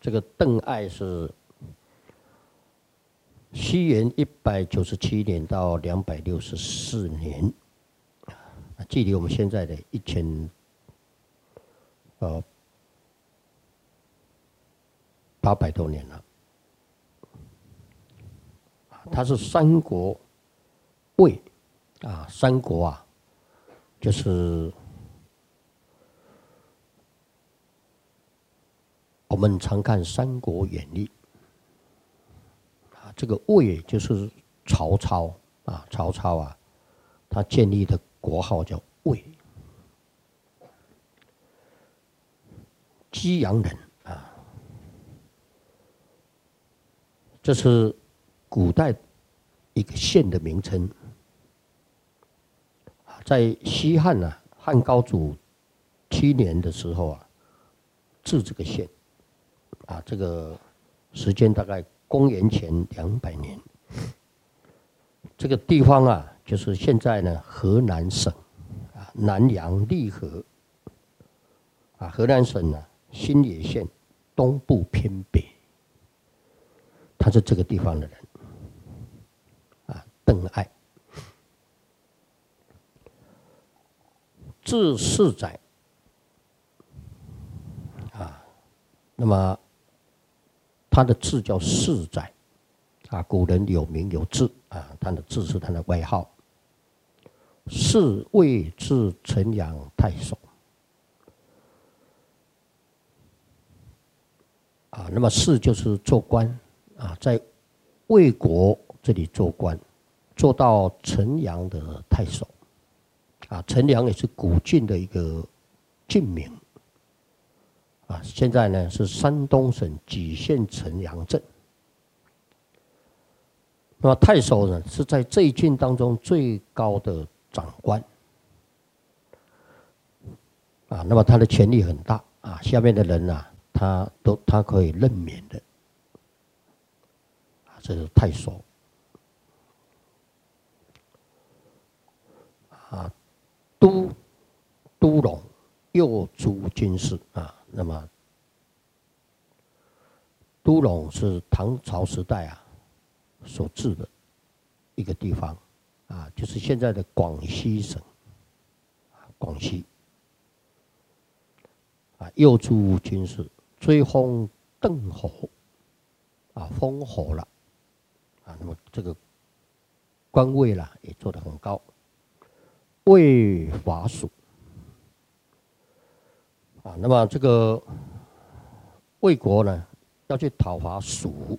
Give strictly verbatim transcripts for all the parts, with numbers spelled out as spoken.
这个邓艾是西元一百九十七年到两百六十四年，距离我们现在的一千呃八百多年了。他是三国魏啊，三国啊，就是我们常看《三国演义》啊，这个魏就是曹操啊，曹操啊，他建立的国号叫魏，激阳人啊，这是古代一个县的名称。在西汉呢、啊，汉高祖七年的时候啊，治这个县，啊，这个时间大概公元前两百年。这个地方啊，就是现在呢河南省啊南阳溧河啊，河南省呢、啊、新野县东部偏北，他是这个地方的人啊，邓艾。字世载啊，那么他的字叫世载啊，古人有名有字啊，他的字是他的外号。世魏至城阳太守啊，那么世就是做官啊，在魏国这里做官，做到城阳的太守。啊，城阳也是古晋的一个郡名，啊，现在呢是山东省蓟县城阳镇。那么太守呢是在这一郡当中最高的长官，啊，那么他的权力很大啊，下面的人啊，他都他可以任免的，啊，这是太守。啊。都都隆右诸军事啊，那么都隆是唐朝时代啊所治的一个地方啊，就是现在的广西省，广西啊，右诸军事追封邓侯啊，封侯了啊，那么这个官位啦也做得很高。魏华蜀啊，那么这个魏国呢要去讨伐蜀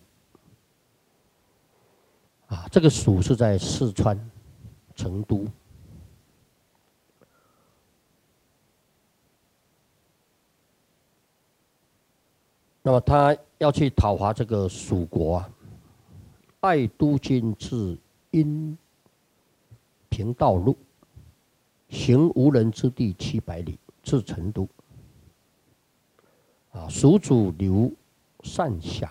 啊，这个蜀是在四川成都。那么他要去讨伐这个蜀国啊，爱都军至阴平道路。行无人之地七百里，至成都。啊，蜀主刘善享。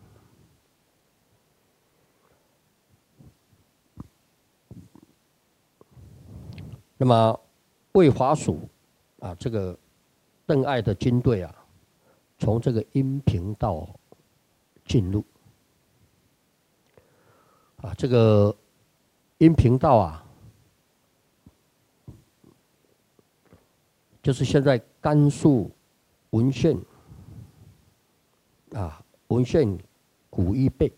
那么魏华蜀啊，这个邓艾的军队啊，从这个阴平道进入。啊，这个阴平道啊。就是现在甘肃文县啊，文县古邑背，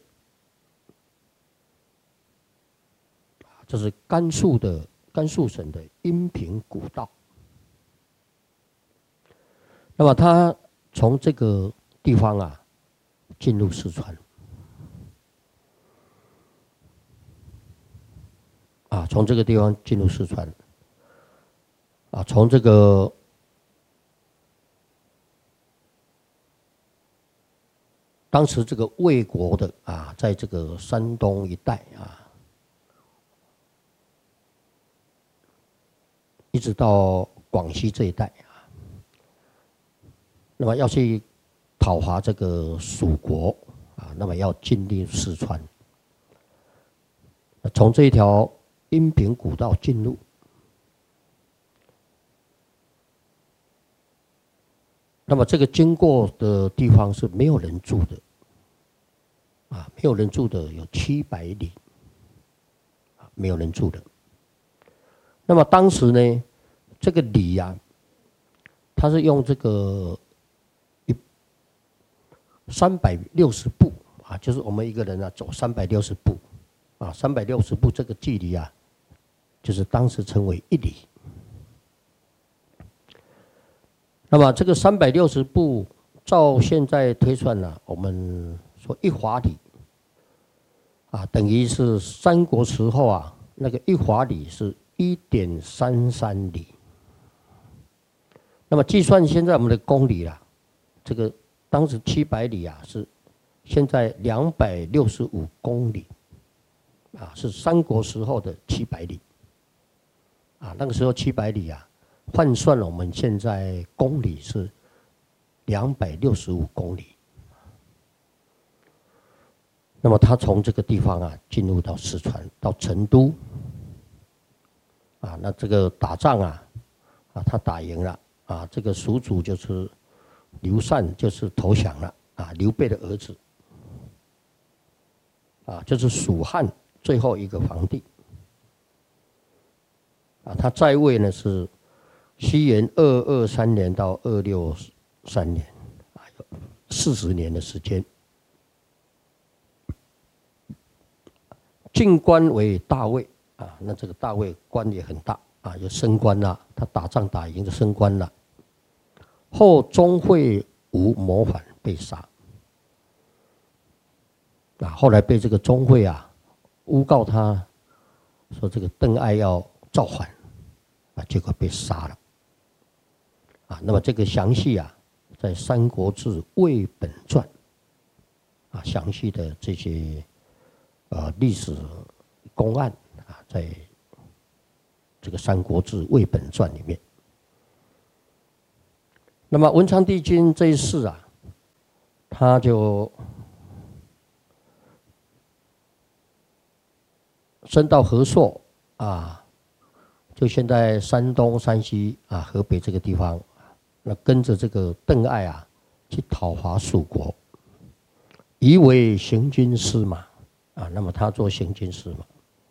这是甘肃的甘肃省的阴平古道。那么他从这个地方啊进入四川，啊，从这个地方进入四川，啊，从这个。当时这个魏国的啊，在这个山东一带啊，一直到广西这一带啊，那么要去讨伐这个蜀国啊，那么要进入四川，从这一条阴平古道进入。 那么这个经过的地方是没有人住的，啊，没有人住的有七百里，啊，没有人住的。那么当时呢，这个里啊，它是用这个一三百六十步啊，就是我们一个人啊走三百六十步，啊，三百六十步这个距离啊，就是当时称为一里。那么这个三百六十步，照现在推算呢、啊，我们说一华里，啊，等于是三国时候啊，那个一华里是一点三三里。那么计算现在我们的公里啦，这个当时七百里啊，是现在两百六十五公里，啊，是三国时候的七百里，啊，那个时候七百里啊。换算了，我们现在公里是两百六十五公里。那么他从这个地方啊，进入到四川，到成都，啊，那这个打仗啊，啊，他打赢了，啊，这个蜀主就是刘禅，就是投降了，啊，刘备的儿子，啊，就是蜀汉最后一个皇帝，啊，他在位呢是。西元二二三年到二六三年，啊，有四十年的时间。进官为大尉啊，那这个大尉官也很大啊，就升官了。他打仗打赢就升官了。后钟会吴谋反被杀，啊，后来被这个钟会啊诬告他说这个邓艾要造反，啊，结果被杀了。啊，那么这个详细啊，在《三国志·魏本传》啊，详细的这些呃历史公案啊，在这个《三国志·魏本传》里面。那么文昌帝君这一世啊，他就升到和硕啊，就现在山东、山西啊、河北这个地方。那跟着这个邓艾啊，去讨伐蜀国，以为行军司马啊。那么他做行军司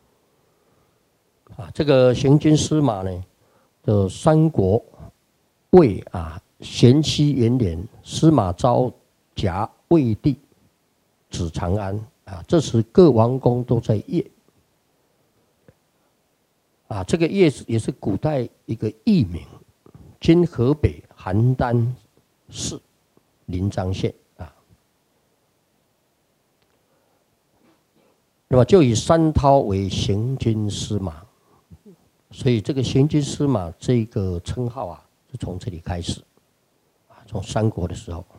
马啊，这个行军司马呢，的三国魏啊，咸熙元年，司马昭甲魏帝，指长安啊。这时各王公都在邺啊，这个邺也是古代一个艺名，今河北邯郸市临漳县啊。那么就以山涛为行军司马，所以这个行军司马这个称号啊，是从这里开始啊，从三国的时候。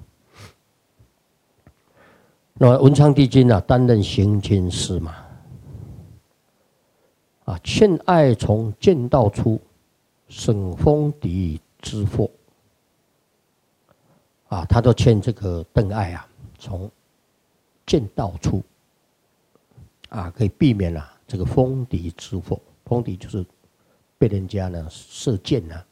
那么文昌帝君啊，担任行军司马啊，欠艾从剑道出，省封敌之祸。啊，他都欠这个邓艾啊，从剑道出，啊，可以避免了、啊、这个封敌之祸。封敌就是被人家呢射箭呢、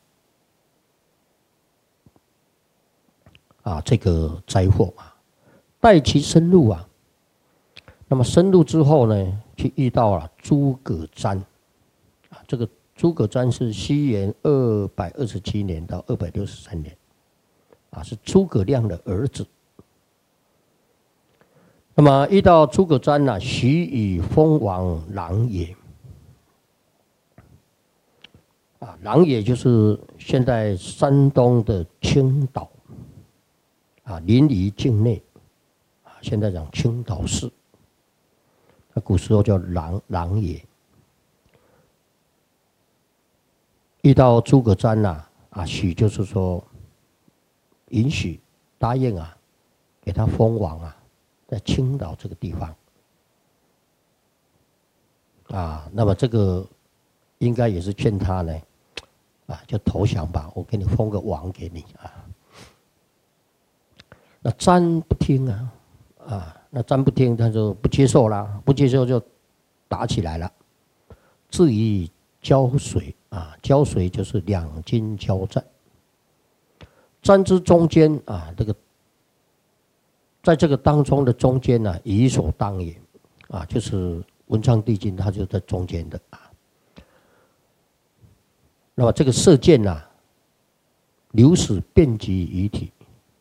啊，啊，这个灾祸啊，待其深入啊，那么深入之后呢，去遇到了诸葛瞻，啊，这个诸葛瞻是西元二百二十七年到二百六十三年。啊，是诸葛亮的儿子。那么遇到诸葛瞻呢，许以封王郎也。啊，郎也就是现在山东的青岛，啊，临沂境内，啊，现在讲青岛市。那古时候叫郎郎也。遇到诸葛瞻呐，啊，许就是说。允许答应啊，给他封王啊，在青岛这个地方啊，那么这个应该也是劝他呢，啊，就投降吧，我给你封个王给你啊。那瞻不听啊，啊，那瞻不听，他就不接受啦，不接受就打起来了。至于胶水啊，胶水就是两军交战。 瞻之中间啊，这个在这个当中的中间呢、啊，以所当也啊，就是文昌帝君，它就在中间的啊。那么这个射箭呐、啊，流矢遍及遗体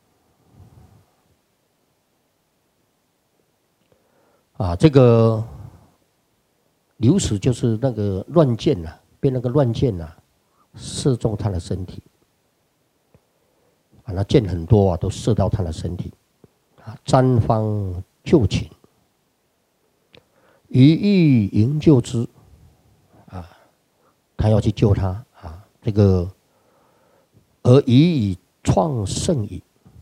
啊，这个流矢就是那个乱箭呐、啊，被那个乱箭呐、啊、射中他的身体。啊，那箭很多啊，都射到他的身体。啊，瞻方救擒，于欲营救之。啊，他要去救他啊，这个而已以创胜矣。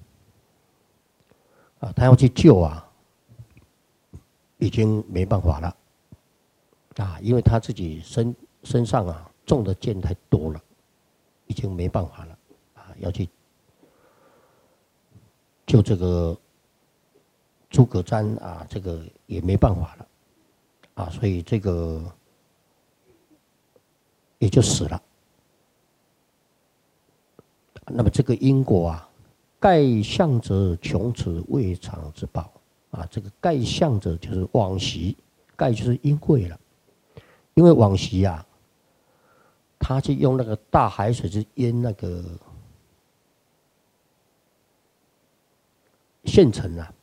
啊，他要去救啊，已经没办法了。啊，因为他自己身身上啊中的箭太多了，已经没办法了。啊，要去救这个诸葛瞻啊，这个也没办法了，啊，所以这个也就死了。那么这个因果啊，盖象者穷此未尝之报啊，这个盖象者就是往昔，盖就是因贵了，因为往昔啊，他去用那个大海水去淹那个县城啊，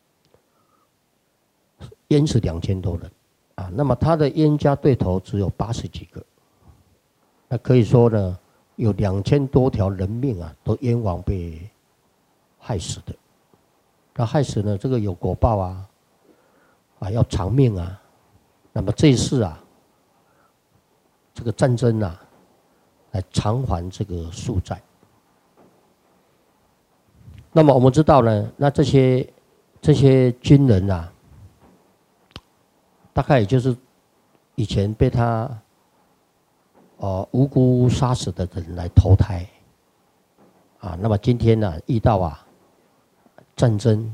淹死两千多人啊，那么他的冤家对头只有八十几个，那可以说呢，有两千多条人命啊，都冤枉被害死的。那害死呢，这个有果报啊，啊要偿命啊。那么这一次啊，这个战争啊，来偿还这个宿债。那么我们知道呢，那这些这些军人啊，大概也就是以前被他呃无辜杀死的人来投胎啊。那么今天呢、啊，遇到啊战争